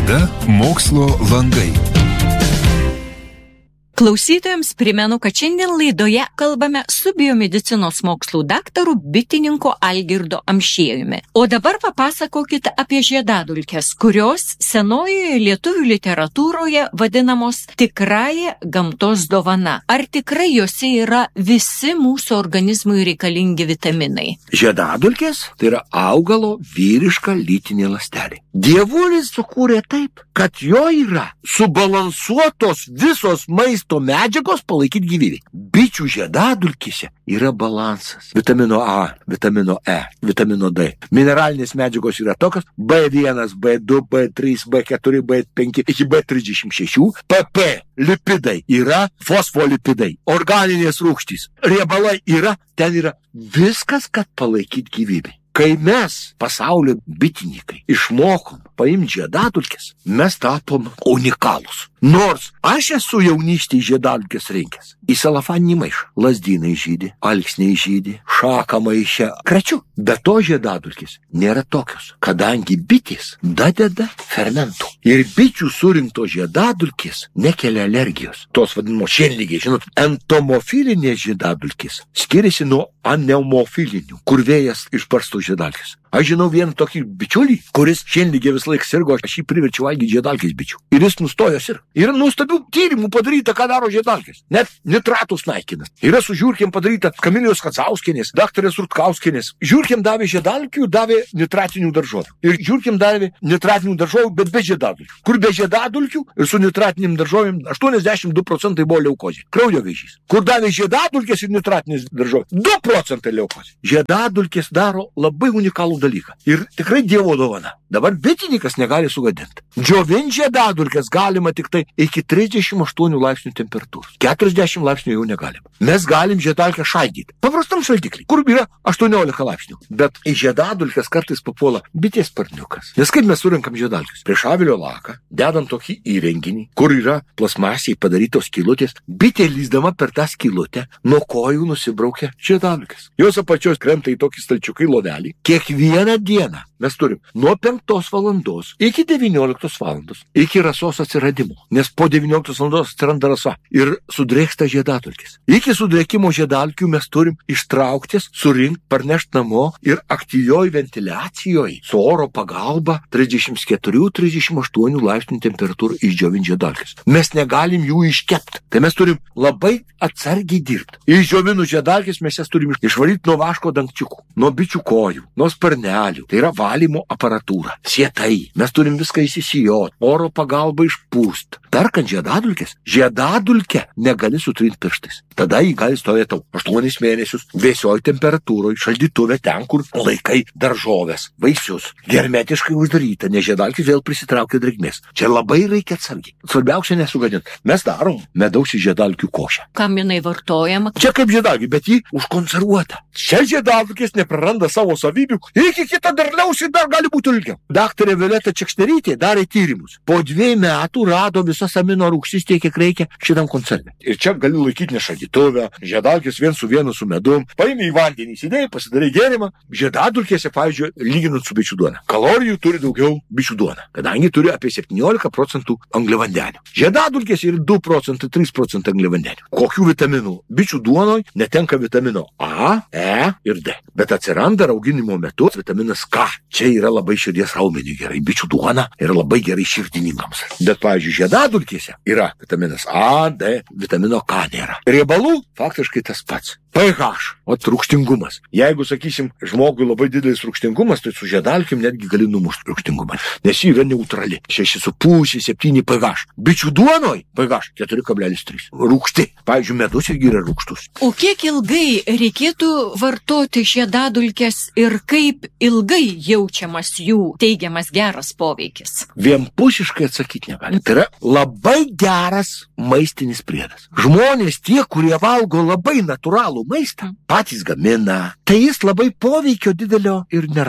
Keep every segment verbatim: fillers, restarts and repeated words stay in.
Laida Mokslo langai. Klausytojams primenu, kad šiandien laidoje kalbame su biomedicinos mokslų daktaru bitininko Algirdu Amšiejumi. O dabar papasakokite apie žiedadulkes, kurios senojoje lietuvių literatūroje vadinamos tikrąja gamtos dovana. Ar tikrai jose yra visi mūsų organizmui reikalingi vitaminai? Žiedadulkės tai yra augalo vyriška lytinė ląstelė. Dievulis sukūrė taip, kad jo yra subalansuotos visos maisto medžiagos palaikyti gyvybę. Bičių žiedadulkėse yra balansas. Vitamino A, vitamino E, vitamino D. Mineralinės medžiagos yra tokios B vienas, B du, B trys, B keturi, B penki iki B trisdešimt šeši. P P lipidai yra fosfolipidai. Organinės rūgštys. Riebalai yra, ten yra viskas, kad palaikyti gyvybę. Kai mes, pasaulio bitininkai, išmokom paimti žiedadulkes, mes tapom unikalūs. Nors aš esu jaunystėje žiedadulkes rinkęs. Į salafaninį maišą. Lazdynai žydi, alksniai žydi, šaką maišę. Kračiu. Bet to žiedadulkės nėra tokios, kadangi bitės dadeda fermentų. Ir bičių surinkto žiedadulkės nekelia alergijos. Tos vadinamos šienlygiai, žinot, entomofilinės žiedadulkės skiriasi nuo aneumofilinių, kur vėjas išbarsto žiedadulkes. Aš žinau vieną tokį bičiulį, kuris šienlygė vis laik sirgo, aš jį priverčiau valgyti žiedadulkės bičių. Ir jis nustojo sirgti. Yra nuostabių tyrimų padaryta, ką daro žiedadulkės. Net nitratus naikina. Yra su žiurkėm padaryta Kamilijos Kacauskienės, daktarės Rutkauskienės. Žiurkėm davė žiedadulkių, davė nitratinių daržovių. Ir žiurkėm davė nitratinių daržovių, bet be žiedadulkių. Kur be žiedadulkių ir su nitratinėm daržovėm aštuoniasdešimt du procentai buvo leukozė, kraujo vėžys. Kur davė žiedadulkės ir nitratinės daržovės, du procentai leukozė. Žiedadulkės daro labai unikalų dalyką. Ir tikrai Dievo dovana. Dabar bitininkas negali sugadinti. Džiovinti žiedadulkes galima tik tai iki trisdešimt aštuonių laipsnių temperatūros. keturiasdešimt laipsnių jau negalima. Mes galim žiedadulkę šaldyti. Paprastam šaldiklį, kur yra aštuoniolika laipsnių. Bet į žiedadulkes kartais papuola bitės sparniukas. Nes kaip mes surinkam žiedadulkes? Prieš avilio laką dedam tokį įrenginį, kur yra plasmasiai padarytos skylutės. Bitė lįsdama per tą skylutę nuo kojų nusibraukia žiedadulkes. Jos apačios krenta į tokį stalčiuką į lovelį. Kiekvieną dieną mes turim nuo penktos valandos iki devynioliktos valandos iki rasos atsiradimo. Nes po devynioliktos valandos atsiranda rasa ir sudrėksta žiedadulkės. Iki sudrėkimo žiedadulkių mes turim ištrauktis, surinkti, parnešti namo ir aktyvioj ventiliacijoje su oro pagalba trisdešimt keturi trisdešimt aštuoni laipsnių temperatūrą išdžiovinti žiedadulkes. Mes negalim jų iškepti. Tai mes turim labai atsargiai dirbti. Išdžiovinus žiedadulkes mes jas turim išvalyti nuo vaško dangčiukų, nuo bičių kojų, nuo sparnelių. Tai yra valymo aparatūra. Sietai. Mes turim viską įsisijoti, oro pagalba išpūst. Perkant žiedadulkes, žiedadulkę negali sutrinti pirštais. Tada jį gali stovėti tau aštuonis mėnesius vėsioj temperatūroje, šaldytuve ten, kur laikai daržovės, vaisius. Hermetiškai uždaryta, nes žiedadulkės vėl prisitraukia drėgmės. Čia labai reikia atsargiai. Svarbiausia nesugadinti. Mes darom medaus į žiedadulkių košę. Kam jinai vartojama? Čia kaip žiedadulkė, bet jį užkonservuota. Čia žiedadulkės nepraranda savo savybių. Iki kito derliaus ir dar gali būti ilgiau. Daktarė Violeta Čekšterytė darė tyrimus. Po dviejų metų rado visas amino rūgštis tiek, kiek reikia šitam koncerne. Ir čia gali laikyti nešaldytuvę, žiedadulkės vien su vienu su medum, paimi į vandenį, įsidėjai, pasidarai gėrimą. Žiedadulkėse, pavyzdžiui, lyginant su bičių duona. Kalorijų turi daugiau bičių duona, kadangi turi apie septyniolika procentų angliavandenių. Žiedadulkės yra du procentai, trys procentai angliavandenių. Kokių vitaminų? Bičių duonoj netenka vitamino A, E ir D. Bet atsiranda rauginimo metu vitaminas K. Čia yra labai širdies raumeniui gerai. Bičių duona yra labai gerai širdininkams. Bet, pavyzdžiui, žiedadulkėse yra vitaminas A, D, vitamino K nėra. Riebalų faktiškai tas pats. pH, o rūgštingumas. Jeigu, sakysim, žmogui labai didelis rūgštingumas, tai su žiedadulkėm netgi gali numušti rūgštingumą. Nes ji yra neutrali. šeši su puse septyni pH. Bičių duonoj pH keturi kablelis trys. Rūgšti. Pavyzdžiui, medus irgi yra rūgštus. O kiek ilgai reikėtų vartoti žiedadulkes ir kaip ilgai jaučiamas jų teigiamas geras poveikis? Vienpusiškai atsakyti negali. Tai yra labai geras maistinis priedas. Žmonės tie, kurie valgo labai natūralų maistą, patys gamina, tai jis labai poveikio didelio ir neranda.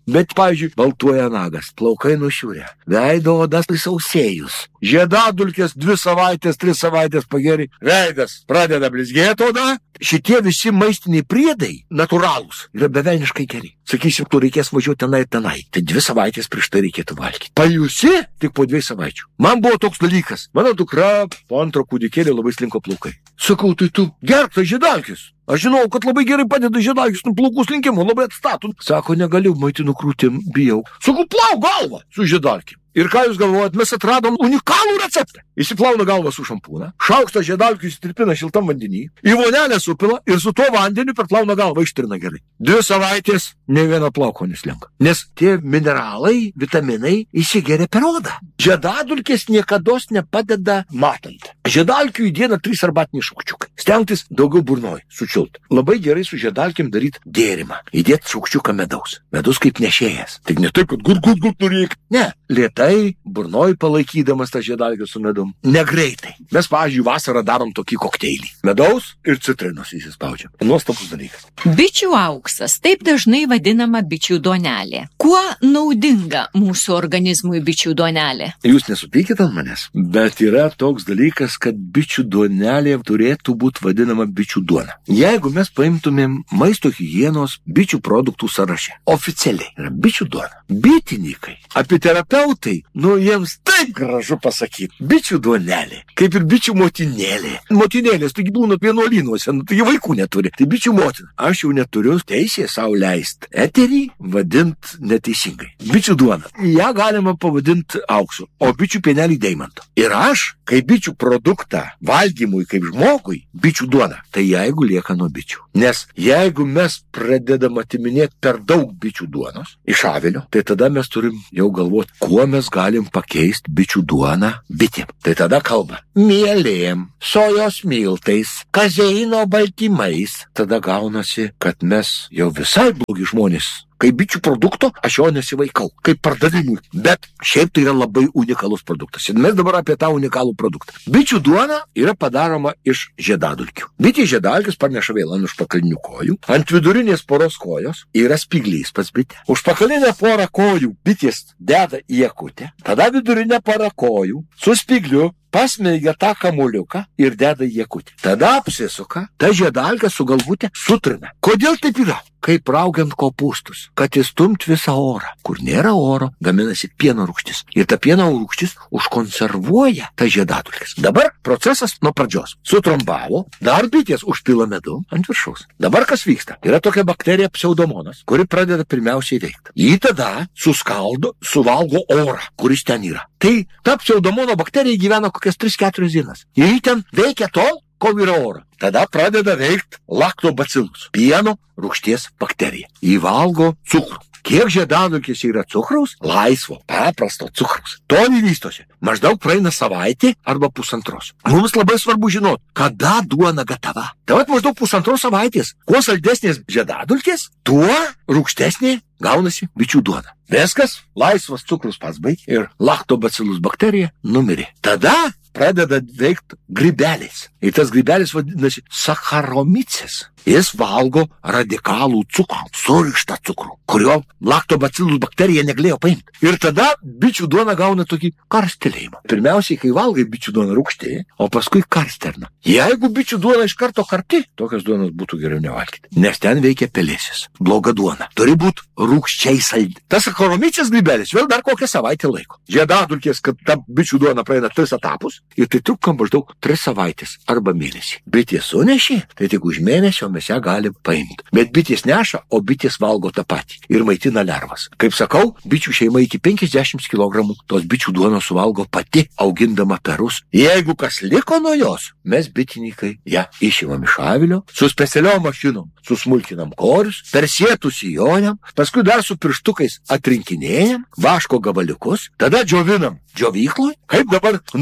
Bet, pavyzdžiui, baltuoja nagas, plaukai nušiūrė, veido odas prisausėjus, žiedadulkės dvi savaitės, tris savaitės pageri, veidas pradeda blizgėti oda. Šitie visi maistiniai priedai, natūralūs, yra bevelniškai geri. Sakysim, tu reikės važiuoti tenai ir tenai. Tai dvi savaitės prieš tai reikėtų valgyti. Pajusi tik po dviejų savaičių. Man buvo toks dalykas. Mano dukra po antro kūdikėlio labai slinko plaukai. Sakau, tai tu gerk tai žiedalkis. Aš žinau, kad labai gerai padeda žiedalkis nuo plaukų slinkimo, labai atstatų. Sako, negaliu, maitinu krūtim, bijau. Sakau, plau galvą su žiedalkim. Ir ką jūs galvojat, mes atradom unikalų receptą. Įsiplauna galvą su šampūną, šaukštą žiedalkių įsitirpina šiltam vandenį, į vonelę supila ir su tuo vandeniu perplauna galvą ištirna gerai. Dvi savaitės ne vieno plauko neslenka. Nes tie mineralai, vitaminai įsigeria per odą. Žiedadulkės niekados nepadeda matant. Žiedalkių į dieną trys arbatiniai šaukščiukai. Stengtis daugiau burnoj, sučiult. Labai gerai su žiedalkim daryti gėrimą. Įdėti šaukščiuką medaus. Medus kaip nešėjas. Tik ne taip, kad gur, gur, gur, nureik. Ne, lėtai, burnoj palaikydamas tą žiedalkį su medum. Negreitai. Mes, pavyzdžiui, vasarą darom tokį kokteilį. Medaus ir citrinos įsispaudžiam. Nuostabus dalykas. Bičių auksas, taip dažnai vadinama bičių duonelė. Kuo naudinga mūsų organizmui bičių duonelė? Jūs nesupykite ant manęs, bet yra toks dalykas, kad bičių duonelė turėtų būti vadinama bičių duona. Jeigu mes paimtumėm maisto higienos bičių produktų sąraše, oficialiai yra bičių duona. Bitininkai, apiterapeutai, nu jiems taip gražu pasakyti. Bičių duonelė, kaip ir bičių motinėlė. Motinėlės, taigi būna vienuolynuose, nu, taigi vaikų neturi. Tai bičių motina. Aš jau neturiu teisės savo leisti eterį vadint neteisingai. Bičių duona. Ja galima pavadinti auksu, o bičių pienelį deimantu. Ir aš, kaip bičių produktą valgymui kaip žmogui, bičių duona, tai jeigu lieka nuo bičių. Nes jeigu mes pradedam atiminėti per daug bičių duonos iš avilio, tai tada mes turim jau galvoti, kuo mes galim pakeisti bičių duoną bitėm. Tai tada kalba mielėm, sojos miltais, kazeino baltymais. Tada gaunasi, kad mes jau visai blogi žmonės. Kaip bičių produkto aš jo nesivaikau, kaip pardavimui. Bet šiaip tai yra labai unikalus produktas. Ir mes dabar apie tą unikalų produktą. Bičių duona yra padaroma iš žiedadulkių. Bitė žiedadulkis parneša vėl ant užpakalinių kojų. Ant vidurinės poros kojos yra spyglys pas bitę. Užpakalinę porą kojų bitės deda į akutę. Tada vidurinę porą kojų su spygliu pasmeigia tą kamuliuką ir deda į akutę. Tada apsisuka, ta žiedalkė su galvutė sutrina. Kodėl taip yra? Kaip raugiant kopūstus, kad įstumt visą orą. Kur nėra oro, gaminasi pieno rūgštis. Ir ta pieno rūgštis užkonservuoja tą žiedadulkes. Dabar procesas nuo pradžios. Sutrombavo, dar bitės užpila medų ant viršaus. Dabar kas vyksta? Yra tokia bakterija pseudomonas, kuri pradeda pirmiausiai veikti. Jį tada suskaldo, suvalgo orą, kuris ten yra. Tai ta pseudomono bakterija gyvena kokias tris keturias dienas. Ir jį ten veikia tol, kol yra oro. Tada pradeda veikti laktobacilus, pieno rūgšties bakterija. Įvalgo cukrų. Kiek žiedadulkės yra cukraus? Laisvo, paprasto cukraus. To nevystosi. Maždaug praeina savaitė arba pusantros. Mums labai svarbu žinoti, kada duona gatava. Tai vat maždaug pusantros savaitės. Kuo saldesnės žiedadulkės, tuo rūgštesnė gaunasi bičių duona. Viskas, laisvas cukrus pats baig ir laktobacilus bakterija numirė. Tada pradeda veikti grybeliais. Ir tas grybelis vadinasi sacharomicis. Jis valgo radikalų cukrų, surištą cukrų, kurio laktobacilus bakterija negalėjo paimti. Ir tada bičių duona gauna tokį karstelėjimą. Pirmiausiai, kai valgai bičių duona rūgštė, o paskui karsterna. Jeigu bičių duona iš karto karti, tokios duonos būtų geriau nevalgyti. Nes ten veikia pelėsis. Bloga duona. Turi būti rūgščiai saldi. Tas sacharomicis grybelis vėl dar kokią savaitę laiko. Žiedadulkės, kad ta bičių duona praeina tris etapus, ir tai trunka maždaug tris savaitės arba mėnesį. Bitės sunešė, tai tik už mėnesio mes ją galim paimti. Bet bitės neša, o bitės valgo tą patį ir maitina lervas. Kaip sakau, bičių šeima iki penkiasdešimt kilogramų tos bičių duonos suvalgo pati, augindama perus. Jeigu kas liko nuo jos, mes bitininkai ją išimam iš avilio, su specialiom mašinom susmulkinam korius, per sietus įjoniam, paskui dar su pirštukais atrinkinėjam, vaško gabaliukus, tada džiovinam džiovykloj, kaip dabar nusipirk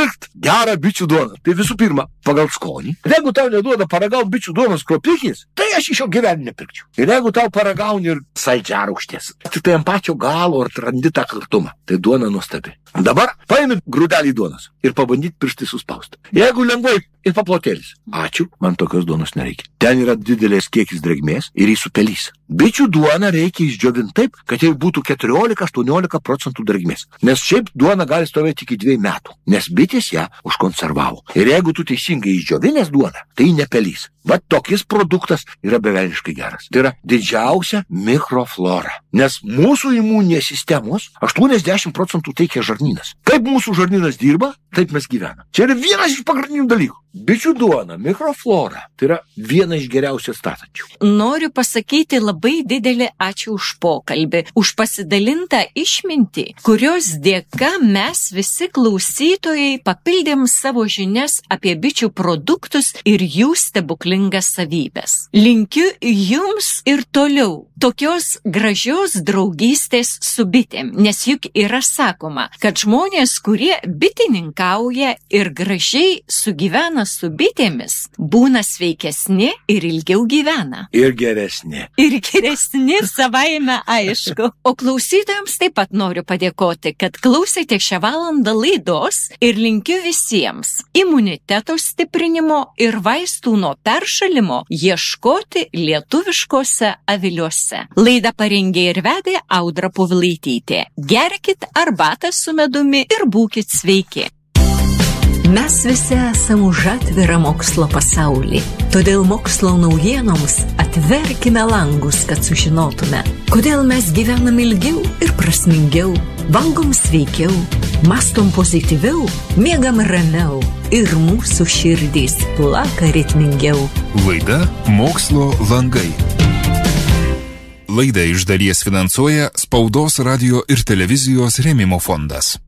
pirkt gerą bičių duoną, tai visų pirma, pagal skonį. Ir jeigu tau neduoda paragaut bičių duonos kropikis, tai aš iš jo gyvenime nepirkčiau. Ir jeigu tau paragauni ir saldžiarūgštės, tik tai ant pačio galo ar randi tą kartumą, tai duona nuostabi. Dabar paimi grūdelį duonos ir pabandyt pirštai suspausti. Jeigu lengvai ir paplotėlis, ačiū, man tokios duonos nereikia. Ten yra didelės kiekis drėgmės ir jis supelys. Bičių duoną reikia išdžiovinti taip, kad jai būtų keturiolika aštuoniolika procentų drėgmės. Nes šiaip duona gali stovėti iki dviejų metų, nes bitės ją užkonservavo. Ir jeigu tu teisingai išdžiovinęs duoną, tai nepelys. Va tokis produktas yra bevelniškai geras. Tai yra didžiausia mikroflora. Nes mūsų imuninės sistemos aštuoniasdešimt procentų teikia žarnynas. Kaip mūsų žarnynas dirba, taip mes gyvename. Čia yra vienas iš pagrindinių dalykų. Bičių duona, mikroflora, tai yra viena iš geriausių atstatančių. Noriu pasakyti labai didelį ačiū už pokalbį, už pasidalintą išmintį, kurios dėka mes visi klausytojai papildėm savo žinias apie bičių produktus ir jų stebuklingas savybės. Linkiu jums ir toliau tokios gražios draugystės su bitėm, nes juk yra sakoma, kad žmonės, kurie bitininkauja ir gražiai sugyvena su bitėmis, būna sveikesni ir ilgiau gyvena. Ir geresni. Ir geresni savaime aišku. O klausytojams taip pat noriu padėkoti, kad klausėte šią valandą laidos ir linkiu visiems imuniteto stiprinimo ir vaistų nuo peršalimo ieškoti lietuviškose aviliuose. Laidą parengė ir vedė Audra Povilaitytė. Gerkit arbatą su medumi ir būkit sveiki. Mes visi esame už atvirą mokslo pasaulį, todėl mokslo naujienoms atverkime langus, kad sužinotume, kodėl mes gyvenam ilgiau ir prasmingiau, valgom sveikiau, mastom pozityviau, miegam ramiau ir mūsų širdys plaka ritmingiau. Laida Mokslo langai. Laidą iš dalies finansuoja Spaudos, radio ir televizijos rėmimo fondas.